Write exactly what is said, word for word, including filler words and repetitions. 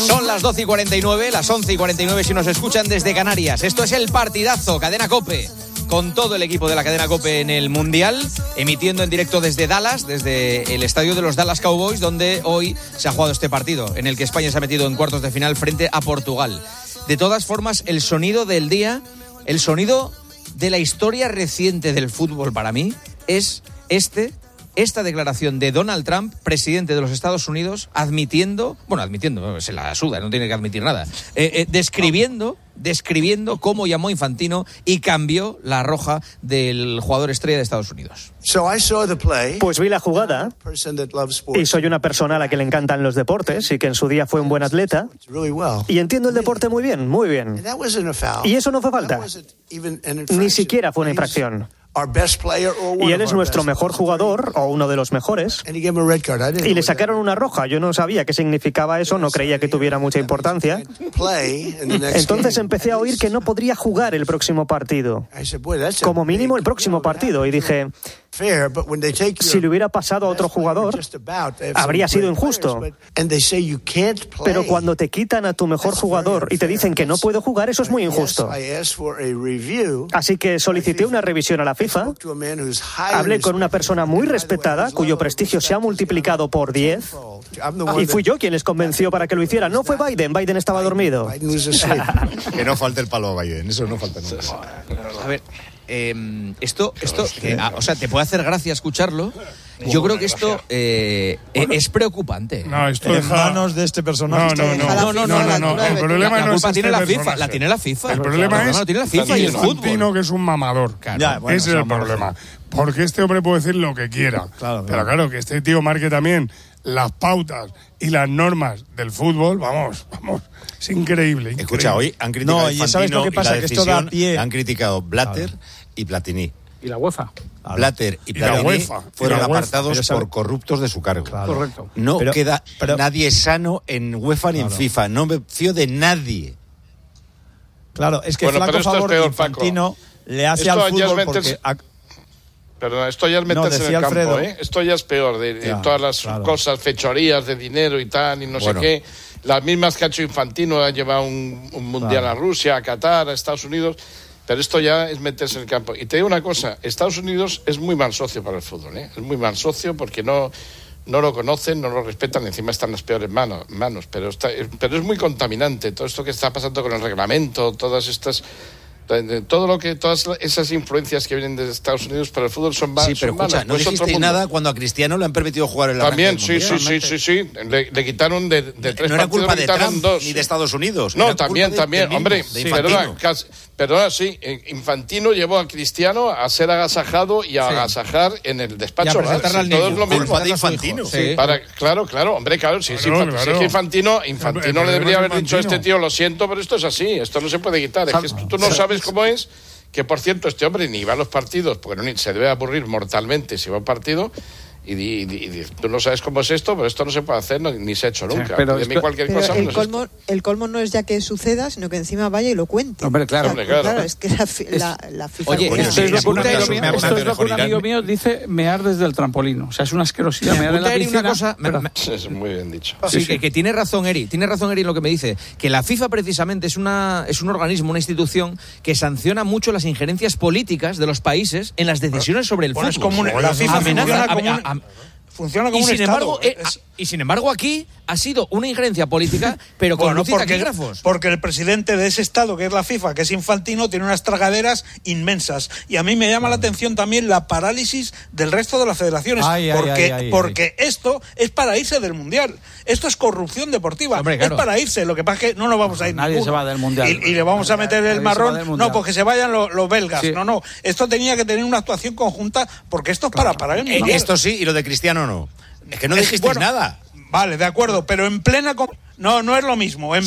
Son las doce y cuarenta y nueve, las once y cuarenta y nueve si nos escuchan desde Canarias. Esto es el partidazo, Cadena COPE, con todo el equipo de la Cadena COPE en el Mundial, emitiendo en directo desde Dallas, desde el estadio de los Dallas Cowboys, donde hoy se ha jugado este partido, en el que España se ha metido en cuartos de final frente a Portugal. De todas formas, el sonido del día, el sonido de la historia reciente del fútbol para mí, es este... esta declaración de Donald Trump, presidente de los Estados Unidos, admitiendo, bueno, admitiendo, se la suda, no tiene que admitir nada, eh, eh, describiendo, describiendo cómo llamó Infantino y cambió la roja del jugador estrella de Estados Unidos. Pues vi la jugada y soy una persona a la que le encantan los deportes y que en su día fue un buen atleta y entiendo el deporte muy bien, muy bien. Y eso no fue falta, ni siquiera fue una infracción. Y él es nuestro mejor jugador, o uno de los mejores, y le sacaron una roja. Yo no sabía qué significaba eso, no creía que tuviera mucha importancia. Entonces empecé a oír que no podría jugar el próximo partido, como mínimo el próximo partido, y dije, si le hubiera pasado a otro jugador, habría sido injusto. Pero cuando te quitan a tu mejor jugador y te dicen que no puedo jugar, eso es muy injusto. Así que solicité una revisión a la FIFA, hablé con una persona muy respetada, cuyo prestigio se ha multiplicado por diez, y fui yo quien les convenció para que lo hicieran. No fue Biden, Biden estaba dormido. Que no falte el palo a Biden, eso no falta nunca. A ver, eh, esto, esto que, ah, o sea, te puede hacer gracia escucharlo. Yo creo que esto eh, bueno, es preocupante. No, esto en deja... manos de este personaje. No, no, no, no, no, no, no, no. El problema la, la no culpa es tiene este la FIFA, personaje. la tiene la FIFA. El problema claro, es no, tiene la FIFA y el Infantino, fútbol. que es un mamador. Claro. Ya, bueno, ese es el problema. Porque este hombre puede decir lo que quiera. Claro, pero claro. claro, que este tío marque también las pautas y las normas del fútbol, vamos, vamos, es increíble. increíble. Escucha, hoy han criticado No, a y Infantino ¿sabes lo que pasa? y la Que esto da decisión, pie- han criticado Blatter claro. y Platini. Y la UEFA. Claro. Blatter y, y la Platini UEFA, fueron y la UEFA, apartados por corruptos de su cargo. Claro. Correcto. No pero, queda pero, nadie sano en UEFA ni claro. en FIFA. No me fío de nadie. Claro, es que bueno, flaco pero esto favor es peor, Infantino Paco. le hace Esto al fútbol meterse... porque... A... Perdón, esto ya es meterse no, en el campo, Alfredo, ¿eh? Esto ya es peor, de, de ya, todas las claro. cosas, fechorías de dinero y tal, y no bueno. sé qué. Las mismas que ha hecho Infantino, ha llevado un, un mundial claro. a Rusia, a Qatar, a Estados Unidos, pero esto ya es meterse en el campo. Y te digo una cosa, Estados Unidos es muy mal socio para el fútbol, ¿eh? Es muy mal socio porque no, no lo conocen, no lo respetan, encima están en las peores manos, manos pero, está, pero es muy contaminante todo esto que está pasando con el reglamento, todas estas... Todo lo que, todas esas influencias que vienen de Estados Unidos para el fútbol son malas. Sí, pero escucha, malas, no pues dijisteis nada cuando a Cristiano le han permitido jugar en la También, sí, sí, sí, sí, sí. Le, le quitaron de, de tres no era partidos, culpa le de quitaron Trump dos. ni de Estados Unidos. No, era también, de, también. de Hombre, mismo, de perdona, casi, perdona, sí. Infantino llevó a Cristiano a ser agasajado y a sí. agasajar en el despacho. Y a presentarle al niño. Todo es lo mismo. Culpa de Infantino. Sí. Para, claro, claro, hombre, claro. Sí, claro, sí, Infantino, claro. Si es que Infantino, Infantino el, el le debería haber Infantino. dicho a este tío, lo siento, pero esto es así. Esto no se puede quitar. Es que esto, tú no sabes cómo es. Que, por cierto, este hombre ni va a los partidos, porque no, se debe aburrir mortalmente si va a un partido, y, y, y tú no sabes cómo es esto, pero esto no se puede hacer, no, ni se ha hecho nunca. Sí, pero de mí cualquier pero cosa el, no colmo, es el colmo no es ya que suceda, sino que encima vaya y lo cuente. Hombre, claro. O sea, Hombre, claro. claro. Es que la, la, la FIFA... Oye, Coño, esto sí, es lo que un sí, amigo sí, mío, sí, esto es lo que un sí, amigo mío dice mear desde el trampolín. O sea, es una asquerosidad mear en la piscina. Una cosa, pero... me, me, es muy bien dicho. Sí, sí, que, sí. que tiene razón Eri, tiene razón Eri en lo que me dice, que la FIFA precisamente es una es un organismo, una institución que sanciona mucho las injerencias políticas de los países en las decisiones sobre el bueno, fútbol. Es como un, la FIFA Amenaza, funciona como a, un, a, a, funciona como y un sin Estado. embargo, eh, es... y sin embargo aquí ha sido una injerencia política, pero con bueno, luz y porque, taquígrafos. porque el presidente de ese Estado, que es la FIFA, que es Infantino, tiene unas tragaderas inmensas. Y a mí me llama la atención también la parálisis del resto de las federaciones. Ay, ay, porque ay, ay, porque ay. esto es para irse del Mundial. Esto es corrupción deportiva. Hombre, claro. Es para irse. Lo que pasa es que no nos vamos a ir Nadie ninguno. se va del Mundial. Y, y le vamos a meter el Nadie marrón. No, porque se vayan los, los belgas. Sí. No, no. Esto tenía que tener una actuación conjunta porque esto es para parar el Mundial. Eh, esto sí, y lo de Cristiano no. Es que no Es- dijisteis bueno, nada. Vale, de acuerdo, pero en plena... Com- no, no es lo mismo. En